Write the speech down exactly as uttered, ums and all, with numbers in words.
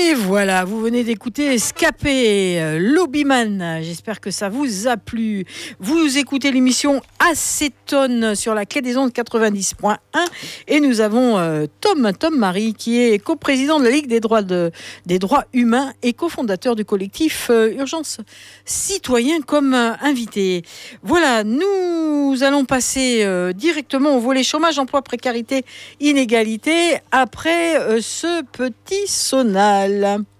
Et voilà, vous venez d'écouter Escapé, euh, Lobbyman. J'espère que ça vous a plu. Vous écoutez l'émission Acétone sur la clé des ondes quatre-vingt-dix point un et nous avons euh, Tom, Tom Marie qui est coprésident de la Ligue des droits, de, des droits humains et cofondateur du collectif euh, Urgence Citoyen comme euh, invité. Voilà, nous allons passer euh, directement au volet chômage, emploi, précarité, inégalité après euh, ce petit sonal.